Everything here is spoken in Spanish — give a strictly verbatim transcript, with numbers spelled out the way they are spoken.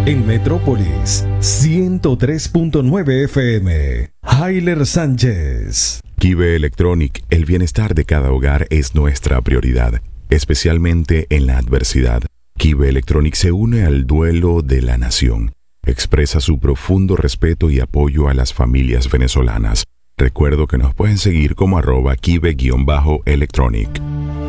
En Metrópolis, ciento tres punto nueve F M. Hayler Sánchez. Kibe Electronic, el bienestar de cada hogar es nuestra prioridad, especialmente en la adversidad. Kibe Electronic se une al duelo de la nación. Expresa su profundo respeto y apoyo a las familias venezolanas. Recuerdo que nos pueden seguir como arroba Kibe-Electronic.